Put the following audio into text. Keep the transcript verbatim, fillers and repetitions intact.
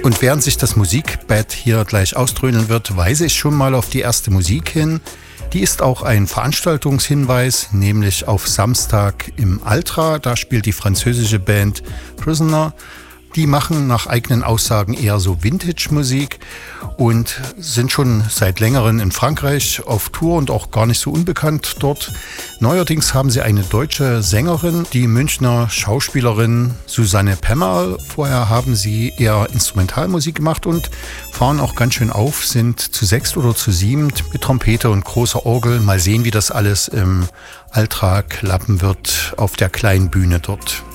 Und während sich das Musikbett hier gleich ausdröhnen wird, weise ich schon mal auf die erste Musik hin. Die ist auch ein Veranstaltungshinweis, nämlich auf Samstag im Altra. Da spielt die französische Band Prisoner. Die machen nach eigenen Aussagen eher so Vintage-Musik und sind schon seit längerem in Frankreich auf Tour und auch gar nicht so unbekannt dort. Neuerdings haben sie eine deutsche Sängerin, die Münchner Schauspielerin Susanne Pemmerl. Vorher haben sie eher Instrumentalmusik gemacht und fahren auch ganz schön auf, sind zu sechst oder zu siebend mit Trompete und großer Orgel. Mal sehen, wie das alles im Altra klappen wird auf der kleinen Bühne dort.